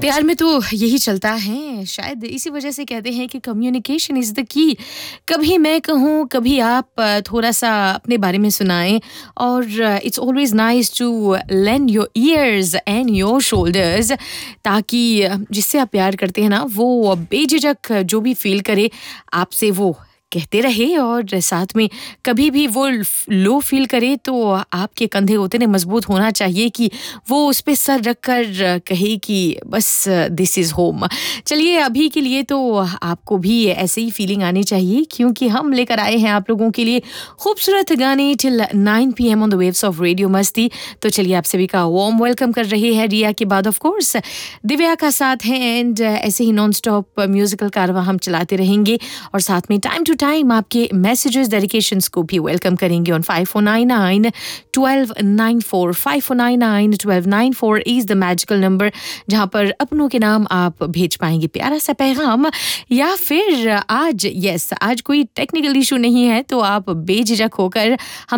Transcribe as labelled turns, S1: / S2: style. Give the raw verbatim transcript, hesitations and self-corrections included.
S1: प्यार में तो यही चलता है, शायद इसी वजह से कहते हैं कि कम्युनिकेशन इज़ द की। कभी मैं कहूँ, कभी आप थोड़ा-सा अपने बारे में सुनाएँ और it's always nice to lend your ears and your shoulders, ताकि जिससे आप प्यार करते हैं ना, वो बेझिझक जो भी फ़ील करे, आपसे वो कहते रहे और साथ में कभी भी वो लो फील करे तो आपके कंधे उतने मजबूत होना चाहिए कि वो उस पे सर रख कर कहे कि बस दिस इज़ होम। चलिए अभी के लिए तो आपको भी ऐसे ही फीलिंग आनी चाहिए, क्योंकि हम लेकर आए हैं आप लोगों के लिए खूबसूरत गाने till nine P M on the waves of radio मस्ती। तो चलिए आप सभी का वार्म वेलकम कर रहे हैं रिया के बाद ऑफ कोर्स दिव्या का साथ है, एंड ऐसे ही नॉन स्टॉप म्यूजिकल कारवां हम चलाते रहेंगे और साथ में टाइम टू टाइम आपके मैसेजेस डेडिकेशंस को भी वेलकम करेंगे on five four nine nine twelve nine four. Five four nine nine twelve nine four is the magical number, जहां पर अपनों के नाम आप भेज पाएंगे प्यारा सा पैगाम, या फिर आज यस आज कोई टेक्निकल इशू नहीं है तो आप बेझिझक होकर हम